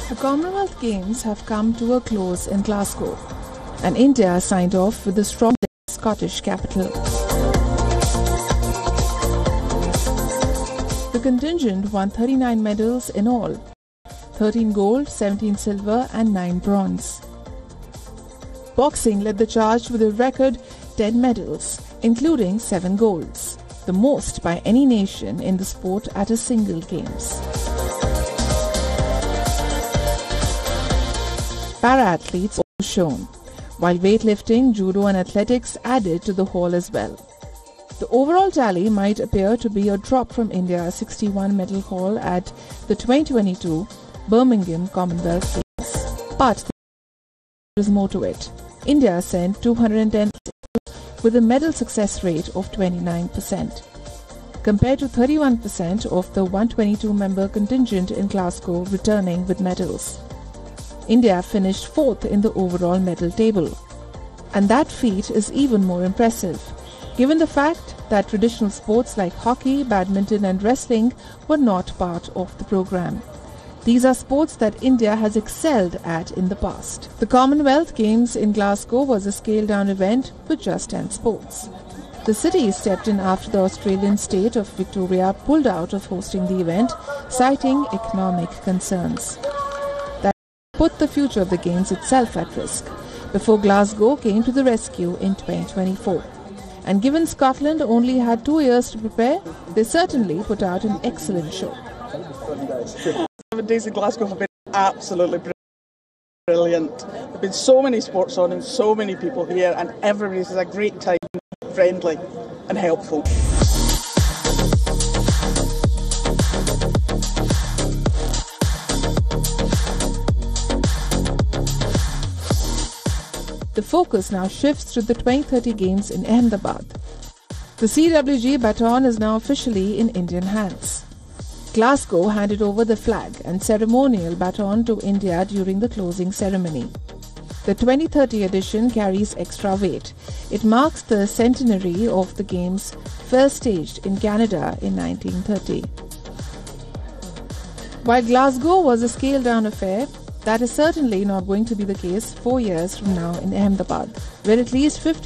The Commonwealth Games have come to a close in Glasgow, and India signed off with the strong Scottish capital. The contingent won 39 medals in all, 13 gold, 17 silver and 9 bronze. Boxing led the charge with a record 10 medals, including 7 golds, the most by any nation in the sport at a single Games. Para-athletes also shone, while weightlifting, judo and athletics added to the haul as well. The overall tally might appear to be a drop from India's 61 medal haul at the 2022 Birmingham Commonwealth Games. But there is more to it. India sent 210 with a medal success rate of 29%, compared to 31% of the 122-member contingent in Glasgow returning with medals. India finished 4th in the overall medal table. And that feat is even more impressive, given the fact that traditional sports like hockey, badminton and wrestling were not part of the program. These are sports that India has excelled at in the past. The Commonwealth Games in Glasgow was a scaled-down event with just 10 sports. The city stepped in after the Australian state of Victoria pulled out of hosting the event, citing economic concerns. That put the future of the Games itself at risk, before Glasgow came to the rescue in 2024. And given Scotland only had 2 years to prepare, they certainly put out an excellent show. 7 days in Glasgow have been absolutely brilliant. There have been so many sports on and so many people here, and everybody's had a great time, friendly and helpful. The focus now shifts to the 2030 Games in Ahmedabad. The CWG baton is now officially in Indian hands. Glasgow handed over the flag and ceremonial baton to India during the closing ceremony. The 2030 edition carries extra weight. It marks the centenary of the Games first staged in Canada in 1930. While Glasgow was a scaled-down affair, that is certainly not going to be the case 4 years from now in Ahmedabad, where at least 50